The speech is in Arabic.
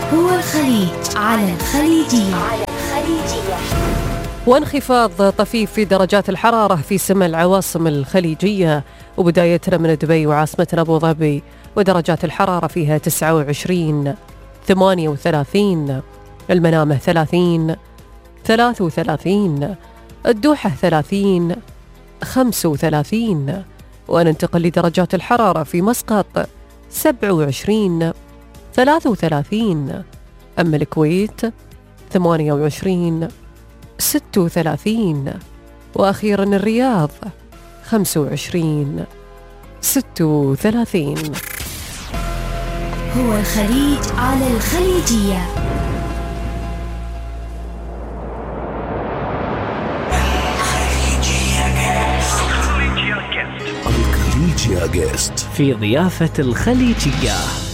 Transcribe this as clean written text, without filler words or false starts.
هو الخليج على الخليجية. وانخفاض طفيف في درجات الحرارة في سمع العواصم الخليجية، وبدايتنا من دبي وعاصمتنا أبو ظبي، ودرجات الحرارة فيها 29 38، المنامة 30 33، الدوحة 30 35، وننتقل لدرجات الحرارة في مسقط 27 33، أما الكويت 28 36، وأخيرا الرياض 25 36. هو الخليج على الخليجية. الخليجية جيست في ضيافة الخليجية.